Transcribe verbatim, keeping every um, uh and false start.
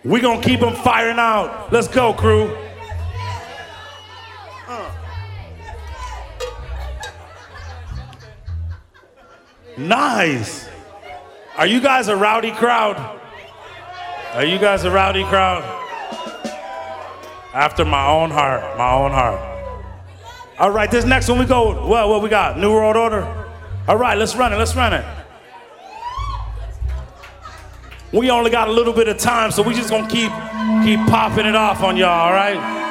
We gonna keep them firing out. Let's go, crew. Uh. Nice. Are you guys a rowdy crowd? Are you guys a rowdy crowd? After my own heart, my own heart. All right, this next one we go, well, what we got? New World Order? All right, let's run it, let's run it. We only got a little bit of time, so we just gonna keep, keep popping it off on y'all, all right?